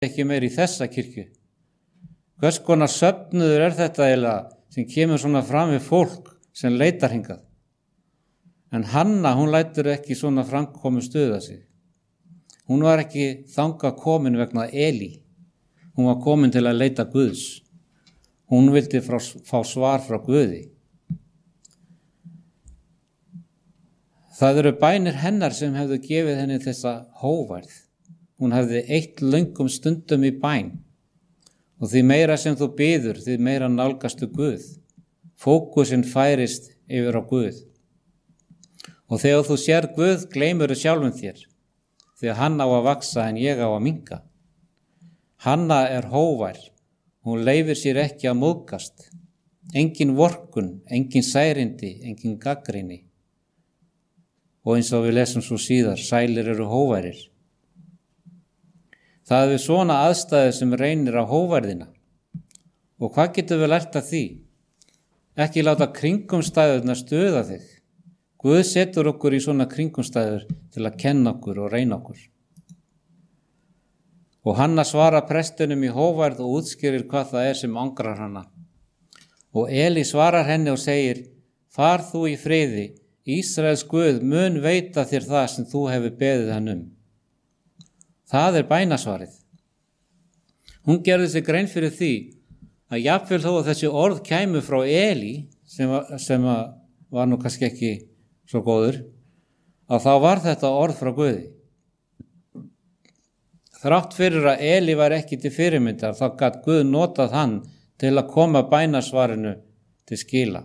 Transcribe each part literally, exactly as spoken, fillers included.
ekki meir í þessa kirkju. Hvers konar söfnuður er þetta eiginlega sem kemur svona fram við fólk sem leitar hingað? En Hanna, hún lætur ekki svona framkomu stuða sig. Hún var ekki þangað komin vegna Eli. Hún var komin til að leita Guðs. Hún vildi frá, fá svar frá Guði. Það eru bænir hennar sem hefðu gefið henni þessa hóværð. Hún hefði eitt löngum stundum í bæn. Og því meira sem þú biður, því meira nálgastu Guð. Fókusinn færist yfir á Guð. Og þegar þú sér Guð, gleymur þú sjálfum þér. Því að hann á að vaksa en ég á að minnka. Hanna er hóvær. Hún leyfir sér ekki að móðgast. Engin vorkunn, engin særindi, engin gagnrýni. Og eins og við lesum svo síðar, sælir eru hóværir. Það er við svona aðstæði sem reynir á hóværðina. Og hvað getum við lært af því? Ekki láta kringumstæðurna stuða þig. Guð setur okkur í svona kringumstæður til að kenna okkur og reyna okkur. Og Hanna svarar prestunum í hóværð og útskýrir hvað það er sem angrar hana. Og Eli svarar henni og segir, far þú í friði, Ísraels Guð mun veita þér það sem þú hefur beðið hann um. Það er bænasvarið. Hún gerði sig grein fyrir því að jafnvel þó að þessi orð kæmu frá Eli, sem, var, sem var nú kannski ekki svo góður, að þá var þetta orð frá Guði. Þrátt fyrir að Eli var ekki til fyrirmyndar, þá gat Guð notað hann til að koma bænasvarinu til skila.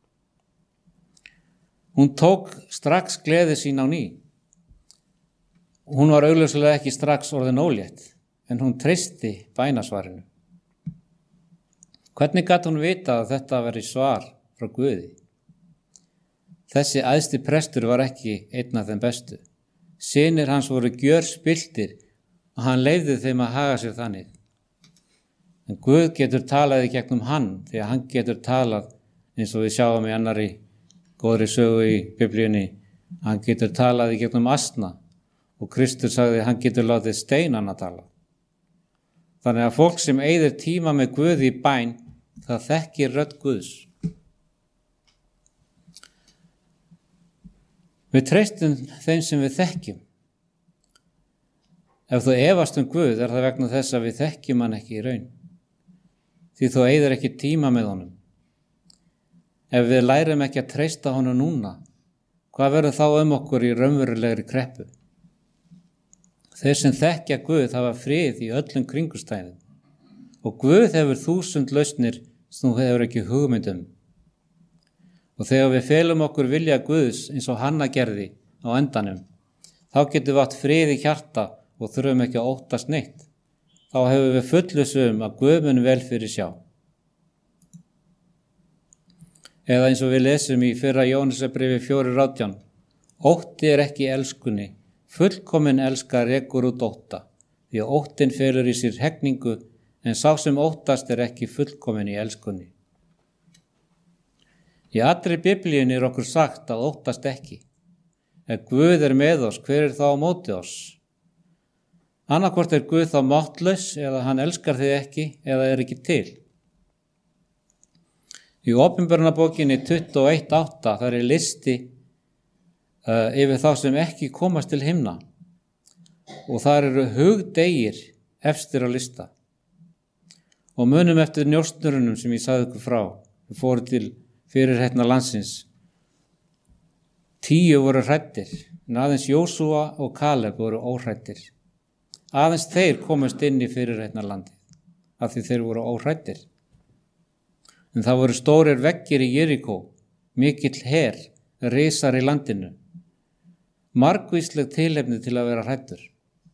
Hún tók strax gleði sín á ný. Hún var augljóslega ekki strax orðin ólétt, en hún treysti bænasvarinu. Hvernig gat hún vita að þetta veri svar frá Guði? Þessi æðsti prestur var ekki einn af þeim bestu. Synir hans voru gjörspilltir og hann leyfði þeim að haga sér þannig. En Guð getur talað í gegnum hann, því að hann getur talað eins og við sjáum í annarri góðri sögu í Biblíunni. Hann getur talað í gegnum asna og Kristur sagði að hann getur látið steinana tala. Þannig að fólk sem eyðir tíma með Guð í bæn, það þekkir rödd Guðs. Við treystum þeim sem við þekkjum. Ef þú efast um Guð, er það vegna þess að við þekkjum hann ekki í raun. Því þú eyðir ekki tíma með honum. Ef við lærum ekki að treysta honum núna, hvað verður þá um okkur í raunverulegri kreppu? Þeir sem þekkja Guð hafa frið í öllum kringumstæðum. Og Guð hefur þúsund lausnir sem þú hefur ekki hugmynd um. Og þegar við felum okkur vilja Guðs eins og Hanna gerði á endanum, þá getum við átt frið í hjarta og þurfum ekki að óttast neitt. Þá hefur við fullussu um að Guð mun vel fyrir sjá. Eða eins og við lesum í fyrra Jóhannesarbréfi fjórir átján, ótti er ekki elskunni, fullkomin elska rekur út ótta, því að óttin felur í sér hegningu, en sá sem óttast er ekki fullkomin í elskunni. Í allri Biblíunni er okkur sagt að óttast ekki. Ef Guð er með oss, hver er þá á móti oss? Annaðhvort er Guð þá máttlaus eða hann elskar þig ekki eða er ekki til. Í Opinberunarbókinni tuttugu og eitt átta þar er listi uh, yfir þá sem ekki komast til himna og þar eru hugdegir efstir á lista. Og munum eftir njósnurunum sem ég sagði ykkur frá, við fórum til fyrirheitna landsins. Tíu voru hræddir, en aðeins Jósúa og Kaleb voru óhræddir. Aðeins þeir komast inn í fyrirheitna landið, af því þeir voru óhræddir. En það voru stórir veggir í Jerikó, mikill her, risar í landinu. Margvísleg tilefni til að vera hræddur.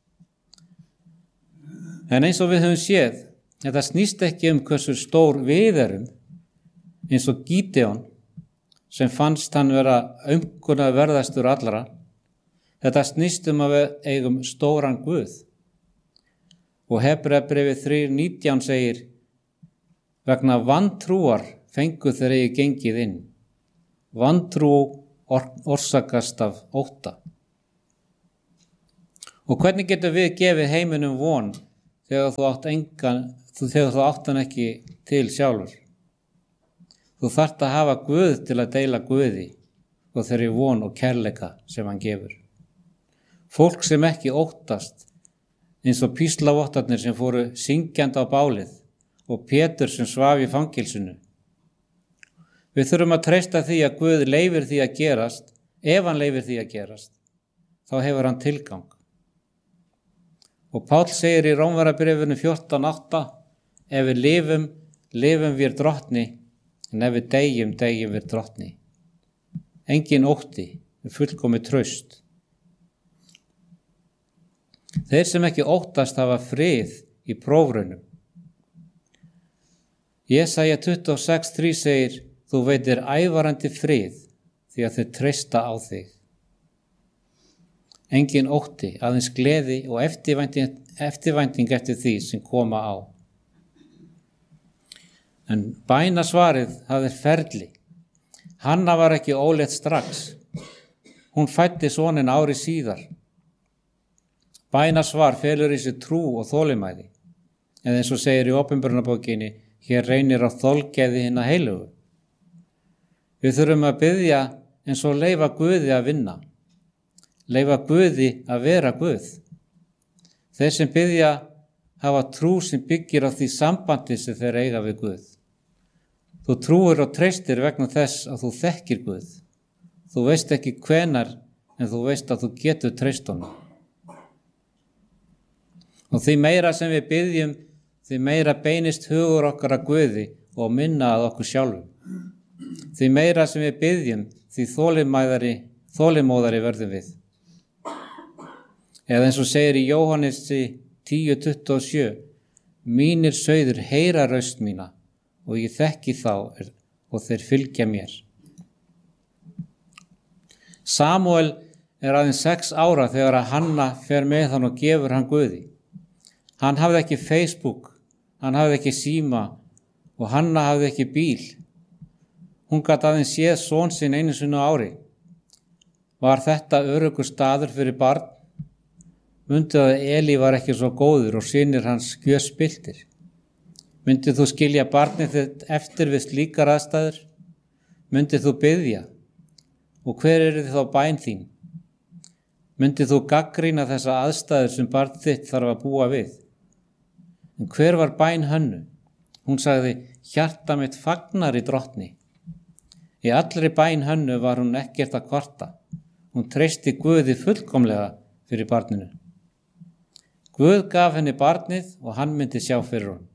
En eins og við höfum séð, þetta snýst ekki um hversu stór við erum, eins og Gídeon, sem fannst hann vera aumkunna verðastur allra. Þetta snýst um að við eigum stóran Guð. Og Hebreabréfið þrjú nítján segir, vegna vantrúar fengu þeir eigi gengið inn. Vantrú or- orsakast af ótta. Og hvernig getum við gefið heiminum von þegar þú átt engan, þegar þú átt hann ekki til sjálfur. Þú þarft að hafa Guð til að deila Guði og þeirri von og kærleika sem hann gefur. Fólk sem ekki óttast, eins og píslavottarnir sem fóru syngjandi á bálið og Pétur sem svaf í fangelsinu. Við þurfum að treysta því að Guð leyfir því að gerast. Ef hann leyfir því að gerast, þá hefur hann tilgang. Og Páll segir í Rómverjabréfinu fjórtán átta, ef við lifum, lifum við drottni, en ef við deyjum, deyjum við drottni. Engin ótti, við fullkomið traust. Þeir sem ekki óttast hafa frið í prófraunum. Jesaja tuttugu og sex þrjú segir, þú veitir ævarandi frið, því að þau treysta á þig. Engin ótti, aðeins gleði og eftirvænting, eftirvænting eftir því sem koma á. En bænasvarið hafði ferli. Hanna var ekki ólétt strax. Hún fæddi soninn ári síðar. Bænasvar felur í sig trú og þolinmæði. Eða eins og segir í Opinberunarbókinni, hér reynir á þolgæði hinna heilugu. Við þurfum að biðja eins og leyfa Guði að vinna. Leyfa Guði að vera Guð. Þeir sem biðja hafa trú sem byggir á því sambandi sem þeir eiga við Guð. Þú trúir og treystir vegna þess að þú þekkir Guð. Þú veist ekki hvenar, en þú veist að þú getur treyst honum. Og því meira sem við biðjum, því meira beinist hugur okkar að Guði og minna að okkur sjálfum. Því meira sem við biðjum, því þolinmæðari, þolinmóðari verðum við. Eða eins og segir í Jóhannesi tíu tuttugu og sjö, mínir sauður heyra raust mína og ég þekki þá og þeir fylgja mér. Samúel er aðeins sex ára þegar að Hanna fer með hann og gefur hann Guði. Hann hafði ekki Facebook, hann hafði ekki síma og Hanna hafði ekki bíl. Hún gat aðeins séð son sinn einu sinni á ári. Var þetta öruggur staður fyrir barn? Mundi að Eli var ekki svo góður og synir hans gjörspilltir. Myndi þú skilja barnið þitt eftir við slíkar aðstæður? Myndi þú biðja? Og hver er þið þá bæn þín? Myndi þú gagnrýna þessa aðstæður sem barn þitt þarf að búa við? En hver var bæn Hönnu? Hún sagði, hjarta mitt fagnar í drottni. Í allri bæn Hönnu var hún ekkert að kvarta. Hún treysti Guði fullkomlega fyrir barninu. Guð gaf henni barnið og hann myndi sjá fyrir hún.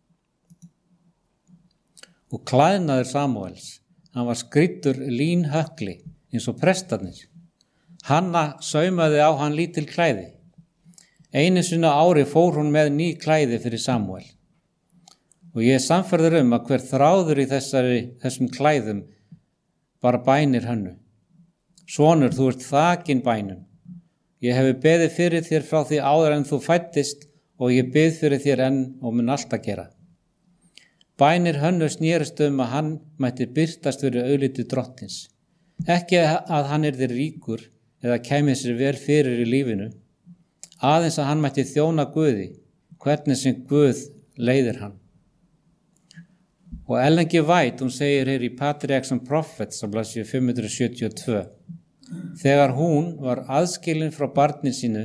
Og klæðnaður Samúels, hann var skrýddur línhökli eins og prestarnir. Hanna saumaði á hann lítil klæði. Einu sinni á ári fór hún með ný klæði fyrir Samúel. Og ég er sannfærður um að hver þráður í þessari, þessum klæðum bara bænir Hönnu. Sonur, þú ert þakin bænum. Ég hefi beðið fyrir þér frá því áður en þú fæddist og ég bið fyrir þér enn og mun alltaf gera. Bænir Hönnu snerist um að hann mætti birtast fyrir augliti drottins. Ekki að hann yrði ríkur eða kæmi sér vel fyrir í lífinu. Aðeins að hann mætti þjóna Guði, hvernig sem Guð leiðir hann. Og Ellen G. White, hún segir hér í Patriarchs and Prophets á blaðsíðu fimm hundruð sjötíu og tvö, þegar hún var aðskilin frá barni sínu,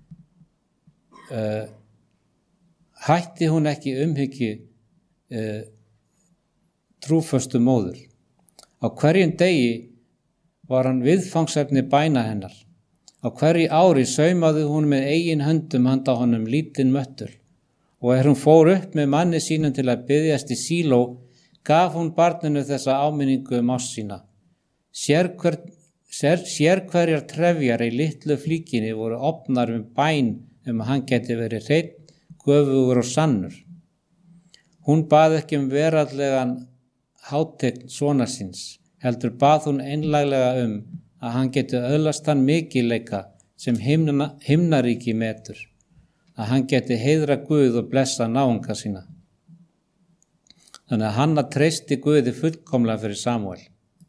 uh, hætti hún ekki umhyggju uh, trúföstu móður. Á hverjum degi var hann viðfangsefni bæna hennar. Á hverju ári saumaði hún með eigin höndum handa honum lítinn möttul og er hún fór upp með manni sínum til að biðjast í Síló, gaf hún barninu þessa áminningu um ást sína. Sérhver, sér, sérhverjar trefjar í litlu flíkinni voru opnar um bæn um að hann geti verið hreinn, göfugur og sannur. Hún bað ekki um veraldlegan hátign sonar síns, heldur bað hún einlæglega um að hann geti öðlast hann mikilleika sem himna, himnaríki metur, að hann geti heiðra Guð og blessa náunga sína. Þannig að Hanna treysti Guði fullkomlega fyrir Samúel.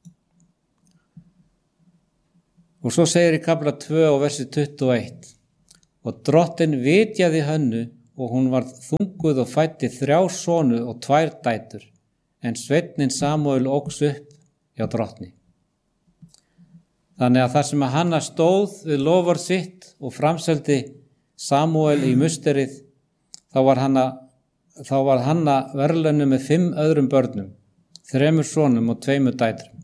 Og svo segir í kafla tvö og versi tuttugu og eitt, og drottin vitjaði Hönnu og hún varð þunguð og fæddi þrjá sonu og tvær dætur, en sveinninn Samúel óx upp hjá drottni. Þannig að þar sem að Hanna stóð við loforð sitt og framseldi Samúel í musterið, þá var Hanna, þá var Hanna verðlaunu með fimm öðrum börnum, þremur sonum og tveimur dætrum.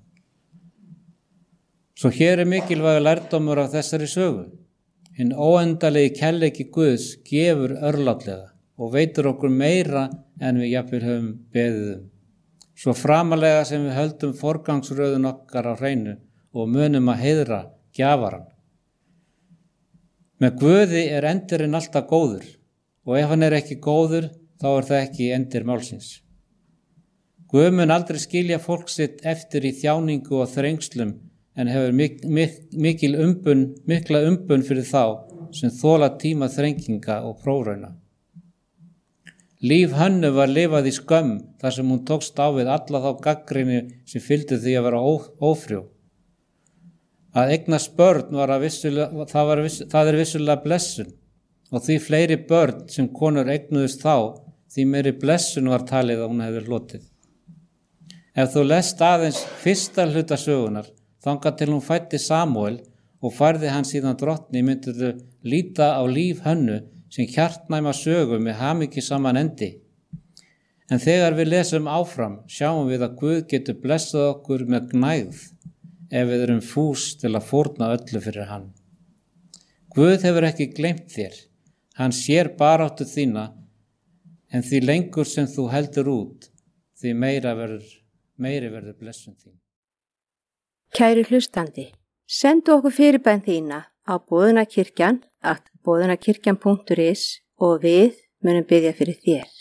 Svo hér er mikilvægur lærdómur af þessari sögu. Hinn óendalegi kærleiki Guðs gefur örlátlega og veitir okkur meira en við jafnvel höfum beðið um. Svo framalega sem við höldum forgangsröðun okkar á hreinu og munum að heiðra gjafarann. Með Guði er endurinn alltaf góður og ef hann er ekki góður þá er það ekki endir málsins. Guð mun aldrei skilja fólk sitt eftir í þjáningu og þrengslum en hefur mik mik mikil umbun, mikla umbun fyrir þá sem þola tíma þrenginga og prófrauna. Líf Hönnu var lifað í skömm þar sem hún tókst á við alla þá gagnrýni sem fylgdu því að vera ófrjó. Að eignast börn var að vissulega, það, var viss, það er vissulega blessun og því fleiri börn sem konur eignuðust þá, því meiri blessun var talið að hún hefur hlotið. Ef þú lest aðeins fyrsta hluta sögunar, þangað til hún fæddi Samúel og færði hann síðan drottni, myndir þú líta á líf Hönnu sem hjartnæma sögu með hamingjusaman endi. En þegar við lesum áfram, sjáum við að Guð getur blessað okkur með gnægð ef við erum fús til að fórna öllu fyrir hann. Guð hefur ekki gleymt þér. Hann sér baráttu þína, en því lengur sem þú heldur út, því meira verður, meiri verður blessun þín. Kæri hlustandi, sendu okkur fyrirbæn þína á boðunarkirkjan at boðunarkirkjan punktur is og við munum biðja fyrir þér.